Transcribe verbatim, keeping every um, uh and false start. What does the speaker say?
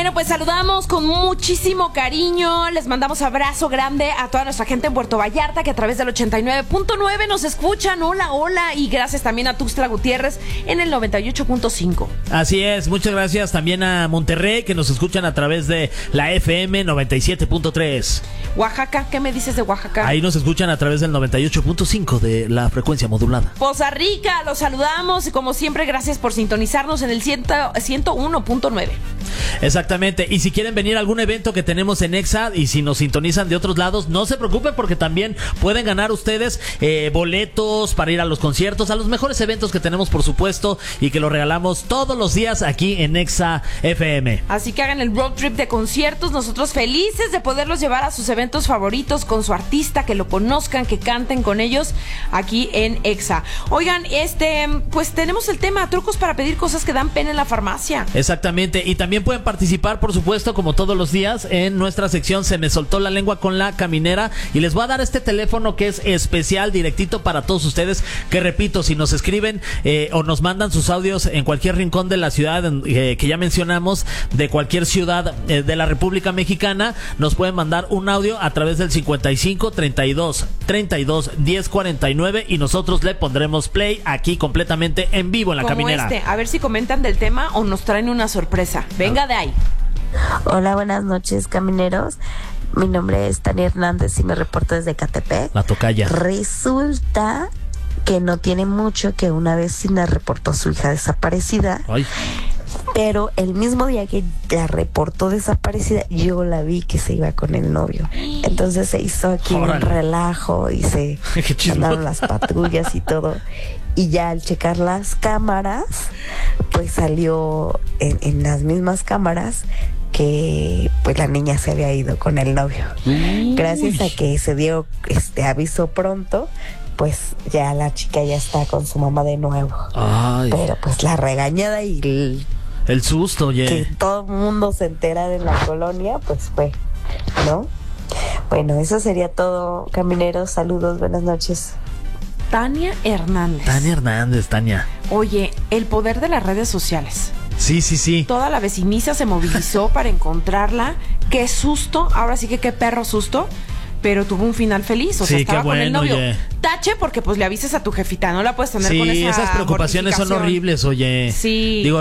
Bueno, pues saludamos con muchísimo cariño, les mandamos abrazo grande a toda nuestra gente en Puerto Vallarta que a través del ochenta y nueve punto nueve nos escuchan. Hola, hola, y gracias también a Tuxtla Gutiérrez en el noventa y ocho punto cinco. Así es, muchas gracias también a Monterrey que nos escuchan a través de la F M noventa y siete punto tres. Oaxaca, ¿qué me dices de Oaxaca? Ahí nos escuchan a través del noventa y ocho punto cinco de la frecuencia modulada. Poza Rica, los saludamos y como siempre gracias por sintonizarnos en el ciento uno punto nueve. Exactamente, y si quieren venir a algún evento que tenemos en Exa y si nos sintonizan de otros lados, no se preocupen porque también pueden ganar ustedes eh, boletos para ir a los conciertos, a los mejores eventos que tenemos por supuesto y que los regalamos todos los días aquí en Exa F M. Así que hagan el road trip de conciertos, nosotros felices de poderlos llevar a sus eventos favoritos con su artista, que lo conozcan, que canten con ellos aquí en Exa. Oigan, este, pues tenemos el tema trucos para pedir cosas que dan pena en la farmacia. Exactamente, y también pueden participar, por supuesto, como todos los días, en nuestra sección Se me soltó la lengua con la caminera. Y les voy a dar este teléfono que es especial, directito para todos ustedes. Que repito, si nos escriben eh, o nos mandan sus audios en cualquier rincón de la ciudad eh, que ya mencionamos, de cualquier ciudad eh, de la República Mexicana, nos pueden mandar un audio a través del cincuenta y cinco, treinta y dos, treinta y dos, diez, cuarenta y nueve y nosotros le pondremos play aquí completamente en vivo en la como caminera. Este, a ver si comentan del tema o nos traen una sorpresa. Venga de ahí. Hola, buenas noches, camineros. Mi nombre es Tania Hernández y me reporto desde Catepec. La tocaya. Resulta que no tiene mucho que una vecina reportó a su hija desaparecida. Ay. Pero el mismo día que la reportó desaparecida, yo la vi que se iba con el novio. Entonces se hizo aquí Órale. un relajo y se mandaron las patrullas y todo. Y ya al checar las cámaras, pues salió en, en las mismas cámaras que pues la niña se había ido con el novio. Uy. Gracias a que se dio este aviso pronto, pues ya la chica ya está con su mamá de nuevo. Ay. Pero pues la regañada y el, El susto, oye. que todo el mundo se entera en la colonia, pues fue, ¿no? Bueno, eso sería todo, camineros. Saludos, buenas noches. Tania Hernández. Tania Hernández, Tania. Oye, el poder de las redes sociales. Sí, sí, sí. Toda la veciniza se movilizó para encontrarla. Qué susto, ahora sí que qué perro susto. Pero tuvo un final feliz, o sea, Sí, estaba qué con el bueno, novio. oye. Tache porque pues le avises a tu jefita, no la puedes tener con esa Sí, esas preocupaciones son mortificación. horribles, oye. Sí. Digo,